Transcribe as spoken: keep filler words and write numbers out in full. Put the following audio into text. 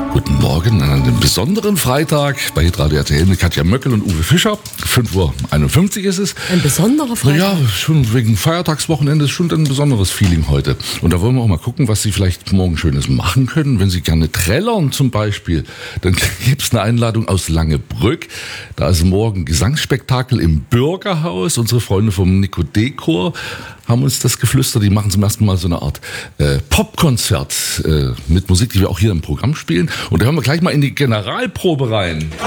Guten Morgen an einem besonderen Freitag bei Hitradio R T L mit Katja Möckel und Uwe Fischer. fünf Uhr einundfünfzig ist es. Ein besonderer Freitag? Ja, schon wegen Feiertagswochenende ist schon ein besonderes Feeling heute. Und da wollen wir auch mal gucken, was Sie vielleicht morgen Schönes machen können. Wenn Sie gerne trällern zum Beispiel, dann gibt es eine Einladung aus Langebrück. Da ist morgen Gesangsspektakel im Bürgerhaus. Unsere Freunde vom Nico D-Chor haben uns das geflüstert. Die machen zum ersten Mal so eine Art äh, Popkonzert äh, mit Musik, die wir auch hier im Programm spielen. Und da hören wir gleich mal in die Generalprobe rein.